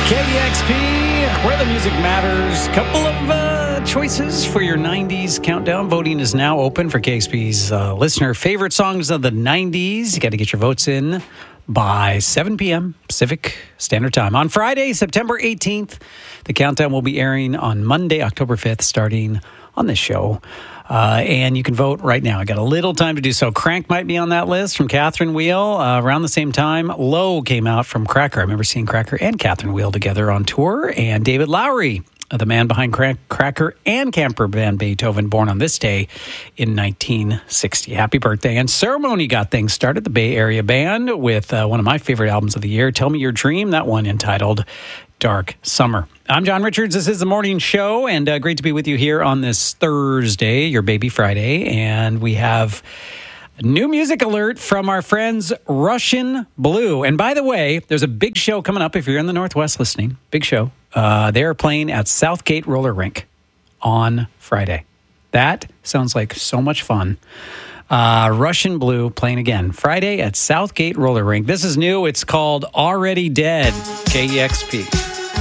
KEXP, where the music matters. Couple of choices for your 90s countdown. Voting is now open for KEXP's listener favorite songs of the 90s. You got to get your votes in by 7 p.m. Pacific Standard Time. On Friday, September 18th, the countdown will be airing on Monday, October 5th, starting on this show. And you can vote right now. I got a little time to do so. Crank might be on that list from Catherine Wheel. Around the same time, Low came out from Cracker. I remember seeing Cracker and Catherine Wheel together on tour. And David Lowery, the man behind Cracker and camper band Beethoven, born on this day in 1960. Happy birthday. And Ceremony got things started, the Bay Area band, with one of my favorite albums of the year, Tell Me Your Dream, that one entitled Dark Summer. I'm John Richards. This is the morning show, and great to be with you here on this Thursday, your baby Friday. And we have a new music alert from our friends Russian Blue. And by the way, there's a big show coming up if you're in the Northwest listening. Big show. They are playing at Southgate Roller Rink on Friday. That sounds like so much fun. Russian Blue playing again Friday at Southgate Roller Rink. This is new. It's called Already Dead. KEXP.